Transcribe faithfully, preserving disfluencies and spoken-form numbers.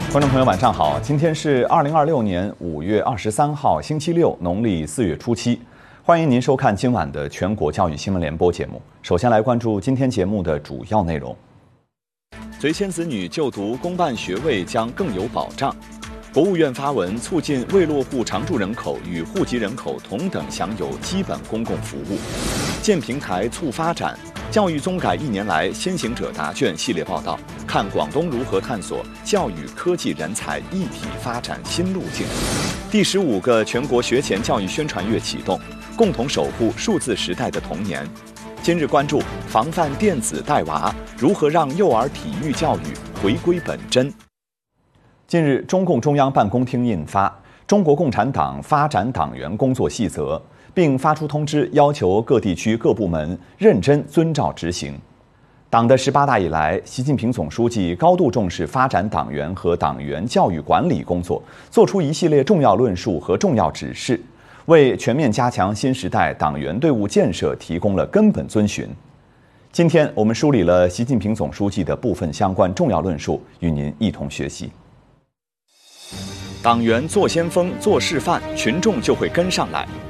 观众朋友，晚上好！今天是二零二六年五月二十三号，星期六，农历四月初七。欢迎您收看今晚的全国教育新闻联播节目。首先来关注今天节目的主要内容：随迁子女就读公办学位将更有保障。国务院发文促进未落户常住人口与户籍人口同等享有基本公共服务。建平台促发展。教育综改一年来先行者答卷系列报道，看广东如何探索教育科技人才一体发展新路径。第十五个全国学前教育宣传月启动，共同守护数字时代的童年。今日关注防范电子带娃，如何让幼儿体育教育回归本真。近日，中共中央办公厅印发《中国共产党发展党员工作细则》，并发出通知，要求各地区各部门认真遵照执行。党的十八大以来，习近平总书记高度重视发展党员和党员教育管理工作，作出一系列重要论述和重要指示，为全面加强新时代党员队伍建设提供了根本遵循。今天我们梳理了习近平总书记的部分相关重要论述，与您一同学习。党员做先锋、做示范，群众就会跟上来。